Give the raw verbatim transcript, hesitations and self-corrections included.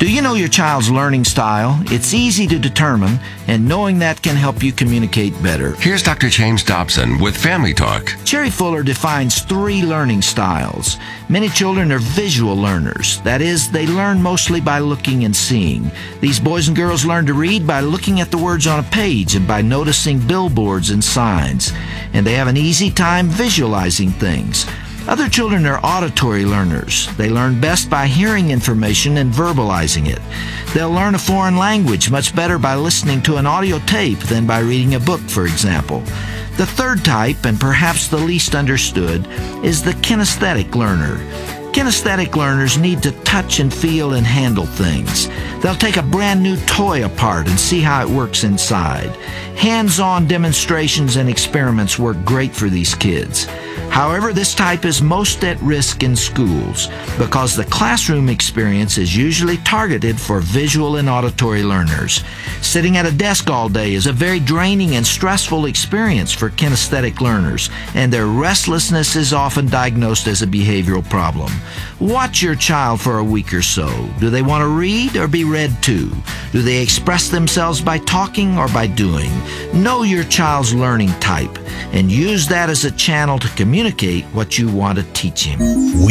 Do you know your child's learning style? It's easy to determine, and knowing that can help you communicate better. Here's Doctor James Dobson with Family Talk. Jerry Fuller defines three learning styles. Many children are visual learners. That is, they learn mostly by looking and seeing. These boys and girls learn to read by looking at the words on a page and by noticing billboards and signs. And they have an easy time visualizing things. Other children are auditory learners. They learn best by hearing information and verbalizing it. They'll learn a foreign language much better by listening to an audio tape than by reading a book, for example. The third type, and perhaps the least understood, is the kinesthetic learner. Kinesthetic learners need to touch and feel and handle things. They'll take a brand new toy apart and see how it works inside. Hands-on demonstrations and experiments work great for these kids. However, this type is most at risk in schools because the classroom experience is usually targeted for visual and auditory learners. Sitting at a desk all day is a very draining and stressful experience for kinesthetic learners, and their restlessness is often diagnosed as a behavioral problem. Watch your child for a week or so. Do they want to read or be read to? Do they express themselves by talking or by doing? Know your child's learning type and use that as a channel to communicate what you want to teach him.